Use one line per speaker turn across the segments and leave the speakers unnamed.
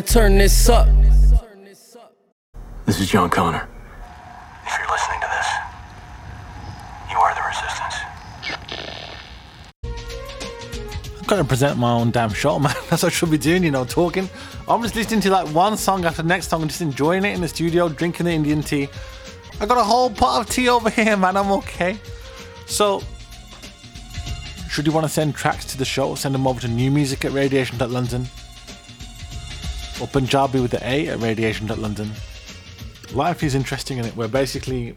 Turn this up.
This is John Connor. If you're listening to this, you are the resistance.
I'm gonna present my own damn show, man. That's what I should be doing, talking. I'm just listening to like one song after the next song and just enjoying it in the studio, drinking the Indian tea. I got a whole pot of tea over here, man. I'm okay. So, should you want to send tracks to the show, send them over to newmusic@radiation.london or Punjabi with the A at radiation.london. Life is interesting in it. We're basically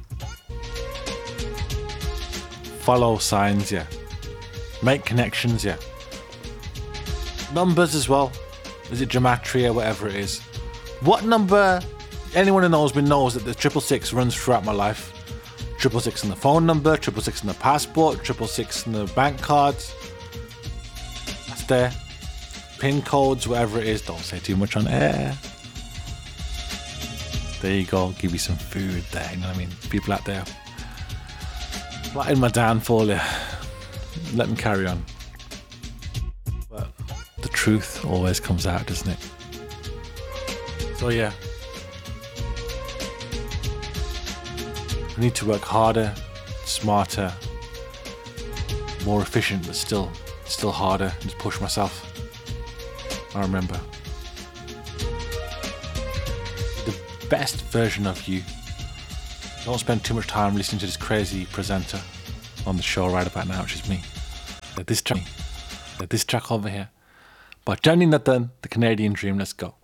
follow signs, yeah. Make connections, yeah. Numbers as well. Is it gematria, whatever it is? What number? Anyone who knows me knows that the 666 runs throughout my life. 666 in the phone number, 666 in the passport, 666 in the bank cards. That's there. Pin codes, whatever it is. Don't say too much on air. There you go. Give you some food there. You know what I mean? People out there. Right in my downfall, yeah. Let them carry on. But the truth always comes out, doesn't it? So yeah. I need to work harder, smarter, more efficient, but still harder. Just push myself. I remember. The best version of you. Don't spend too much time listening to this crazy presenter on the show right about now, which is me. This track over here by Johnny Nathan, The Canadian Dream. Let's go.